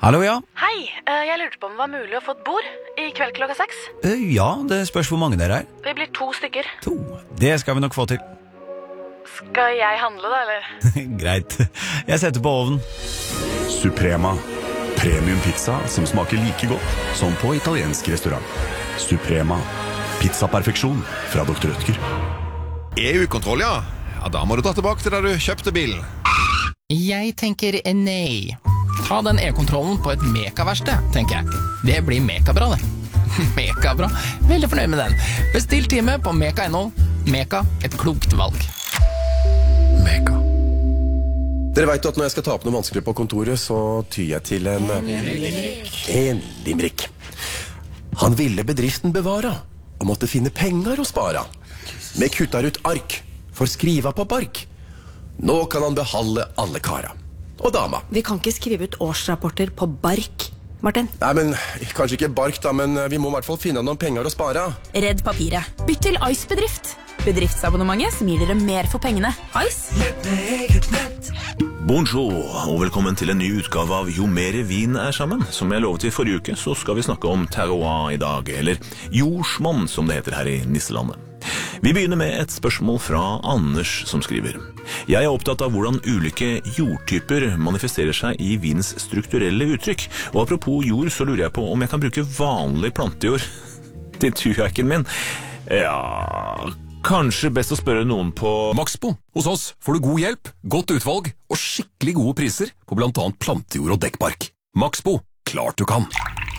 Hallo, ja. Hei, jeg lurte på om det var mulig å få et bord I kveld klokka 6. Ja, det spørs hvor mange dere Vi blir 2 stykker. 2. Det skal vi nok få til. Skal jeg handle da, eller? Greit. Jeg setter på ovnen. Suprema. Premium pizza som smaker like godt som på italiensk restaurant. Suprema. Pizzaperfeksjon fra Dr. Rødtger. EU-kontroll, ja. Ja, da må du ta tilbake til da du kjøpte bilen. Jeg tenker nei. Ta den e-kontrollen på et mekaverksted, tenker jeg. Det blir mekabra, det. Mekabra. Veldig fornøyd med den. Bestill time på meka.no. Meka, et klokt valg. Meka. Dere vet at når jeg skal ta opp noe vanskelig på kontoret, så tyr jeg til en limerick. Han ville bedriften bevara, og måtte finne penger å spara. Med kuttar ut ark, for skriva på bark. Nå kan han behalde alle kara. Og dama. Vi kan ikke skrive ut årsrapporter på bark, Martin. Nei, men kanskje ikke bark da, men vi må I hvert fall finne noen penger å spare. Redd papiret. Bytt til Ice-bedrift. Bedriftsabonnementet som gir dere mer for pengene. Ice. Bonjour, og velkommen til en ny utgave av Jo mer vin sammen. Som jeg lovet I forrige uke, så skal vi snakke om terroir I dag, eller jordsmonn som det heter her I Nisselandet. Vi begynner med et spørsmål fra Anders som skriver. Jeg opptatt av hvordan ulike jordtyper manifesterer seg I vins strukturelle uttrykk. Og apropos jord, så lurer jeg på om jeg kan bruke vanlig plantejord til turhacken min. Ja, kanskje best å spørre noen på Maxbo. Hos oss får du god hjelp, godt utvalg og skikkelig gode priser på blant annet plantejord og dekkbark. Maxbo, klart du kan.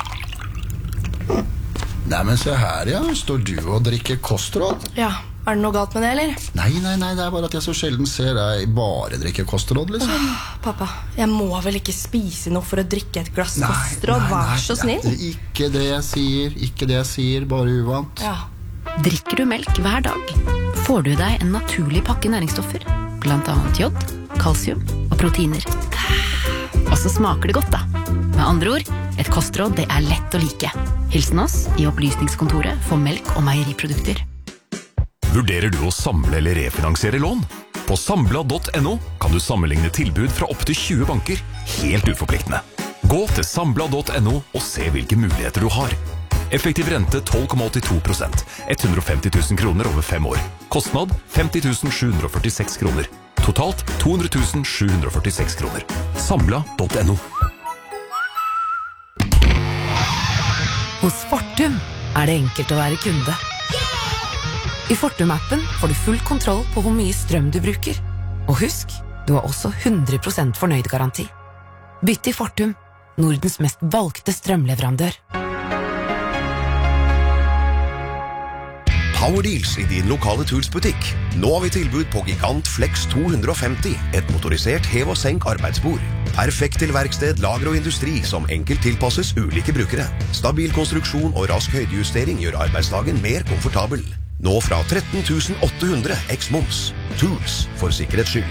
Nei, men se her, ja. Står du og drikker kostråd? Ja, det noe galt med det, eller? Nei, det bare at jeg så sjelden ser deg bare drikke kostråd, liksom. Pappa, jeg må vel ikke spise noe for å drikke et glass kostråd, vær så snill. Ikke det jeg sier, bare uvant. Ja. Drikker du melk hver dag, får du deg en naturlig pakke næringsstoffer, blant annet jod, kalsium og proteiner. Og så smaker det godt da. Med andre ord, et kostråd det lett å like. Hilsen oss I opplysningskontoret for melk og meieriprodukter. Vurderer du å samle eller refinansiere lån? På sambla.no kan du sammenligne tilbud fra opp til 20 banker, helt uforpliktende. Gå til sambla.no og se hvilke muligheter du har. Effektiv rente 12,82%, 150 000 kroner over 5 år. Kostnad 50 746 kroner. Totalt 200 746 kroner. Sambla.no. Hos Fortum det enkelt å være kunde. I Fortum-appen får du full kontroll på hvor mye strøm du bruker. Og husk, du har også 100% fornøyd garanti. Bytt til Fortum, Nordens mest valgte strømleverandør. Power Deals I din lokale Tools-butikk. Nå har vi tilbud på Gigant Flex 250, et motorisert hev- og senk arbeidsbord. Perfekt til verksted, lager og industri som enkelt tilpasses ulike brukere. Stabil konstruksjon og rask høydejustering gjør arbeidsdagen mer komfortabel. Nå fra 13 800 eks-moms. Tools for sikkerhets skyld.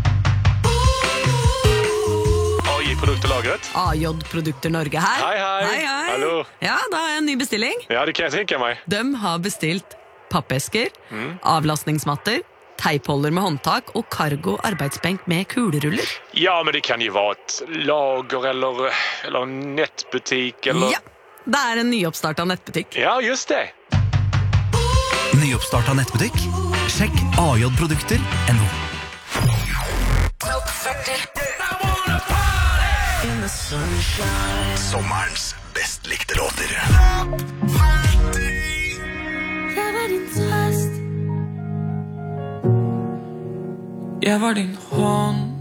AI-produkter lagret. AJ-produkter Norge her. Hei. Hallo. Ja, da har jeg en ny bestilling. Ja, det kan jeg tenke meg. De har bestilt pappesker, avlastningsmatter, teipholder med håndtak og cargo arbeidsbenk med kuleruller. Ja, men det kan jo være et lager eller nettbutikk eller... Ja, det en nyoppstartet nettbutikk. Ja, just det. Nyoppstartet nettbutikk? Sjekk AJ-produkter.no. Sommerens best likte låter. Jeg var din trøst. Jeg var din hånd.